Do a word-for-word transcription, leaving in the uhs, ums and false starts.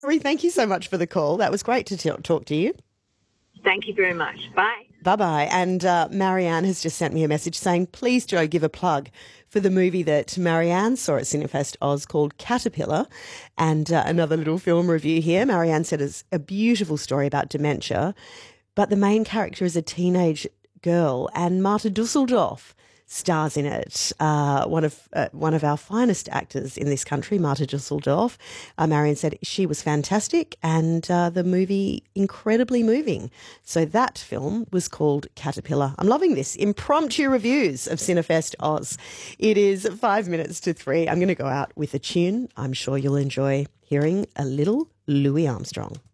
Rory, thank you so much for the call. That was great to t- talk to you. Thank you very much. Bye. Bye-bye. And uh, Marianne has just sent me a message saying, please, Joe, give a plug for the movie that Marianne saw at Cinefest Oz called Caterpillar. And uh, another little film review here. Marianne said it's a beautiful story about dementia, but the main character is a teenage girl, and Marta Dusseldorf stars in it. Uh, one of uh, one of our finest actors in this country, Marta Dusseldorf. Uh, Marion said she was fantastic, and uh, the movie incredibly moving. So that film was called Caterpillar. I'm loving this impromptu reviews of Cinefest Oz. It is five minutes to three. I'm going to go out with a tune. I'm sure you'll enjoy hearing a little Louis Armstrong.